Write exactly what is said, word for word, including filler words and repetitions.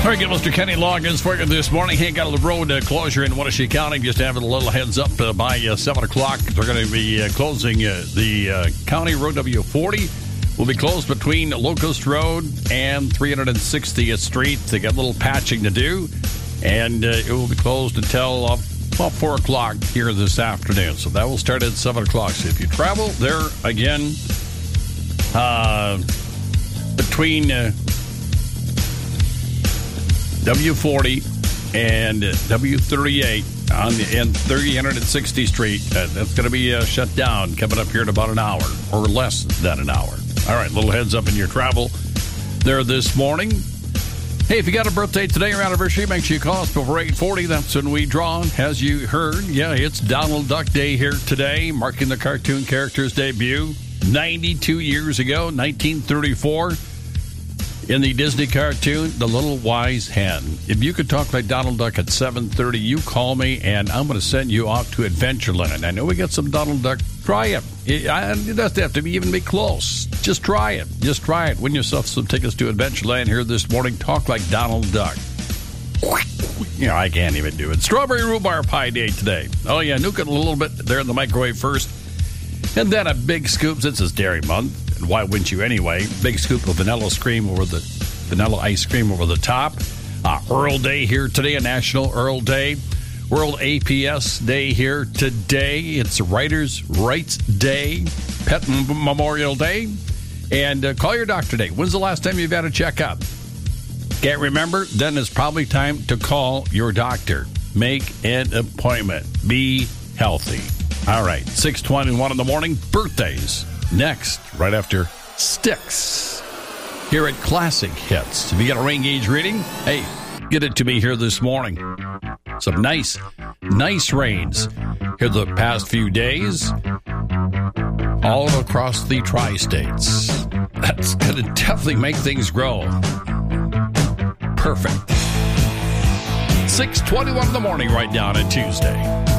Very good, Mister Kenny Loggins for you this morning. He got a road uh, closure in Wenatchee County. Just having a little heads up uh, by uh, seven o'clock. They're going to be uh, closing uh, the uh, County Road W forty. Will be closed between Locust Road and three hundred sixtieth Street. They got a little patching to do, and uh, it will be closed until uh, about four o'clock here this afternoon. So that will start at seven o'clock. So if you travel there again, uh, between uh, W forty and W thirty-eight on the and three hundred sixtieth Street, uh, that's going to be uh, shut down coming up here in about an hour or less than an hour. All right, little heads up in your travel there this morning. Hey, if you got a birthday today or anniversary, make sure you call us before eight forty. That's when we draw. As you heard, yeah, it's Donald Duck Day here today, marking the cartoon character's debut ninety-two years ago, nineteen thirty-four. In the Disney cartoon, The Little Wise Hen. If you could talk like Donald Duck at seven thirty, you call me, and I'm going to send you off to Adventureland. I know we got some Donald Duck. Try it. It, it doesn't have to be, even be close. Just try it. Just try it. Win yourself some tickets to Adventureland here this morning. Talk like Donald Duck. You know, I can't even do it. Strawberry rhubarb pie day today. Oh, yeah, nuke it a little bit there in the microwave first. And then a big scoop, since it's Dairy Month. And why wouldn't you anyway? Big scoop of vanilla cream over the vanilla ice cream over the top. Uh, Earl Day here today, a National Earl Day. World A P S Day here today. It's Writers' Rights Day, Pet M- Memorial Day, and uh, Call Your Doctor Day. When's the last time you've had a checkup? Can't remember? Then it's probably time to call your doctor. Make an appointment. Be healthy. All right, six twenty-one in the morning. Birthdays. Next, right after Styx, here at Classic Hits. If you got a rain gauge reading, hey, get it to me here this morning. Some nice, nice rains here the past few days, all across the tri-states. That's going to definitely make things grow. Perfect. six twenty-one in the morning right now on a Tuesday.